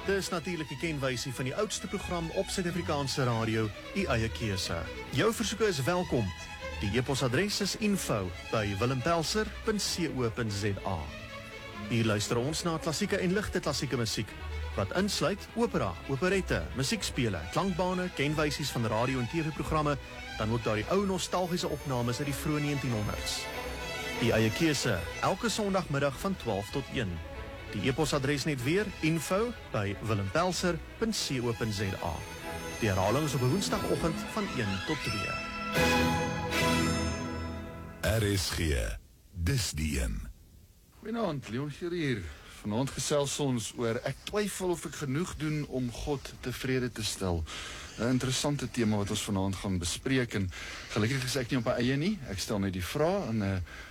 Dis natuurlik die kenwysie van die oudste program op Suid-Afrikaanse radio, U Eie Keuse. Jou versoeke is welkom. Die e-posadres is info@willempelser.co.za. Hier luister ons na klassieke en ligte klassieke musiek, wat insluit opera, operette, musiekspele, klankbane, kenwysies van radio- en TV-programme, dan ook daar die ou nostalgiese opnames uit die vroeë 1900s. Die Eie Keuse, elke Sondagmiddag van 12 tot 1. Die e-posadres net weer, info@willempelser.co.za. Die herhaling is op 'n woensdagoggend van 1 tot 2. RSG, dis die een. Goeienaand, Leon hier. Vanaand gesels ons oor ek twyfel of ek genoeg doen om God tevrede te stel. 'n Interessante tema wat ons vanaand gaan bespreek en gelukkig is ek nie op my eie nie. Ek stel net die vraag en